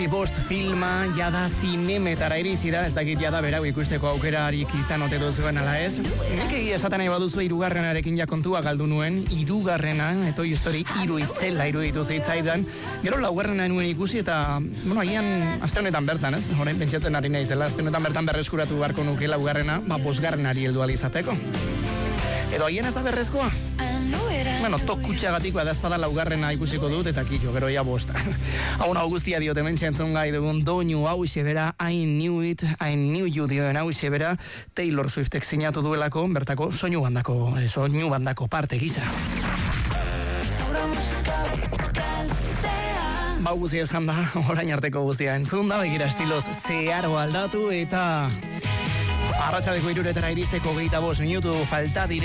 Bost filma jada zinemetara iritsi da, ez dakit jada berau ikusteko aukerarik izan ote duzuen ala ez. Nik egia esaten nahi baduzu hirugarrenarekin ja kontua galdu nuen, hirugarrena, Toy Story 3 itzela iruditu zitzaidan. Gero laugarrena nuen ikusi eta, agian aste honetan bertan, ez? Orain pentsatzen ari naizela, aste honetan bertan berreskuratu beharko nuke laugarrena, bosgarrenari heldu ahal izateko. Edo agian ez da berrezkoa? Tokutxagatik badazpada laugarrena ikusiko dut eta kito, gero ia bosta. Hau nahu guztia diote mentxentzun gai dugun doinu hau xebera, I knew you dioen hau xebera, Taylor Swiftek sinatu duelako, bertako soinu bandako parte gisa. Bau guztia esan da, orain arteko guztia entzun da, begira estiloz zeharo aldatu eta arratsaldeko 3:00 iristeko 25 minutu falta dire.